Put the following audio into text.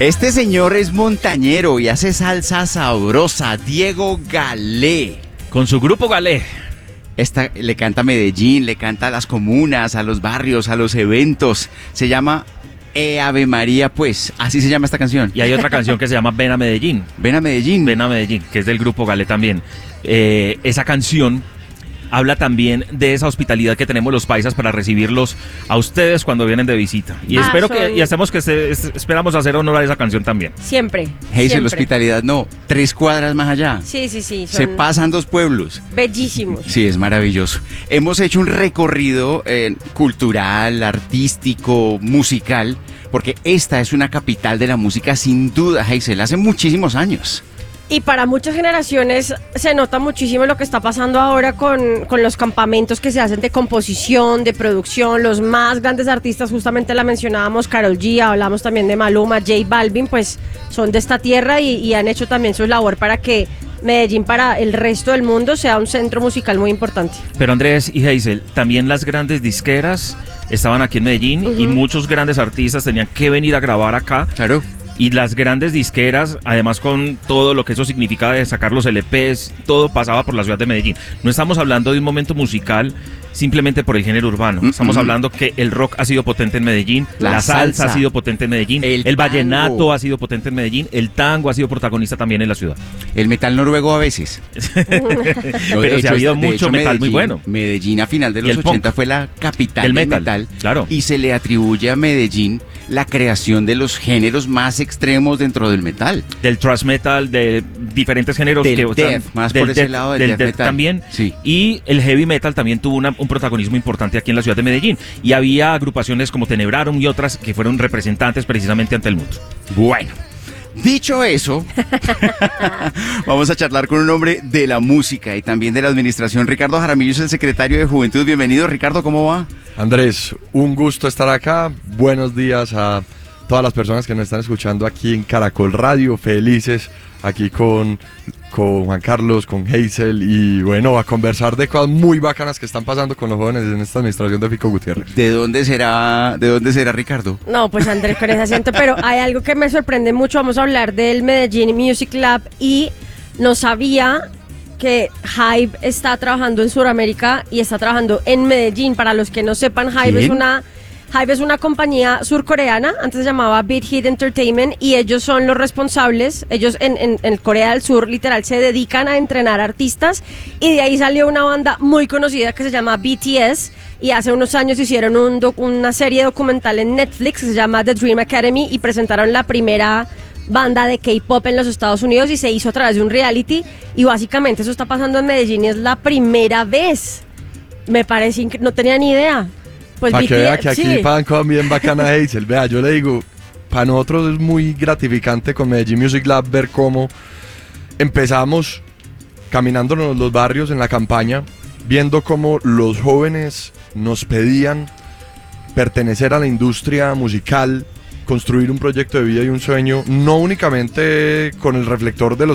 Este señor es montañero y hace salsa sabrosa, Diego Galé. Con su grupo Galé. Le canta a Medellín, le canta a las comunas, a los barrios, a los eventos. Se llama Ave María, pues. Así se llama esta canción. Y hay otra canción que se llama Ven a Medellín. Ven a Medellín. Ven a Medellín, que es del grupo Galé también. Esa canción habla también de esa hospitalidad que tenemos los paisas para recibirlos a ustedes cuando vienen de visita. Y esperamos hacer honor a esa canción también. Siempre. Hazel, hospitalidad no, 3 cuadras más allá. Sí. Se pasan 2 pueblos. Bellísimos. Sí, es maravilloso. Hemos hecho un recorrido cultural, artístico, musical, porque esta es una capital de la música sin duda, Hazel, hace muchísimos años. Y para muchas generaciones se nota muchísimo lo que está pasando ahora con los campamentos que se hacen de composición, de producción. Los más grandes artistas, justamente la mencionábamos, Karol G, hablamos también de Maluma, J Balvin, pues son de esta tierra y han hecho también su labor para que Medellín para el resto del mundo sea un centro musical muy importante. Pero Andrés y Hazel, también las grandes disqueras estaban aquí en Medellín y muchos grandes artistas tenían que venir a grabar acá. Claro. Y las grandes disqueras, además con todo lo que eso significaba de sacar los LPs, todo pasaba por la ciudad de Medellín. No estamos hablando de un momento musical simplemente por el género urbano. Estamos hablando que el rock ha sido potente en Medellín, la salsa ha sido potente en Medellín, el vallenato ha sido potente en Medellín, el tango ha sido protagonista también en la ciudad. El metal noruego a veces. Pero sí ha habido mucho metal muy bueno. Medellín a final de los 80 fue la capital del metal. Claro. Y se le atribuye a Medellín la creación de los géneros más extremos dentro del metal. Del thrash metal, de diferentes géneros. Del death, más por ese lado del death metal. También. Sí. Y el heavy metal también tuvo un protagonismo importante aquí en la ciudad de Medellín. Y había agrupaciones como Tenebrarum y otras que fueron representantes precisamente ante el mundo. Bueno. Dicho eso, vamos a charlar con un hombre de la música y también de la administración. Ricardo Jaramillo es el secretario de Juventud. Bienvenido, Ricardo, ¿cómo va? Andrés, un gusto estar acá. Buenos días a todas las personas que nos están escuchando aquí en Caracol Radio. Felices aquí con Juan Carlos, con Hazel y bueno, a conversar de cosas muy bacanas que están pasando con los jóvenes en esta administración de Fico Gutiérrez. ¿De dónde será Ricardo? No, pues Andrés, con ese acento, pero hay algo que me sorprende mucho. Vamos a hablar del Medellín Music Lab y no sabía que Hybe está trabajando en Sudamérica y está trabajando en Medellín. Para los que no sepan, Hybe es una compañía surcoreana, antes se llamaba Beat Hit Entertainment, y ellos son los responsables. Ellos en Corea del Sur literal se dedican a entrenar artistas, y de ahí salió una banda muy conocida que se llama BTS, y hace unos años hicieron una serie documental en Netflix que se llama The Dream Academy, y presentaron la primera banda de K-pop en los Estados Unidos, y se hizo a través de un reality, y básicamente eso está pasando en Medellín y es la primera vez. Me parece no tenía ni idea. Pues para que vea que aquí pagan cosas bien bacanas, Hazel. Vea, yo le digo, para nosotros es muy gratificante con Medellín Music Lab ver cómo empezamos caminándonos los barrios en la campaña, viendo cómo los jóvenes nos pedían pertenecer a la industria musical, construir un proyecto de vida y un sueño, no únicamente con el reflector de los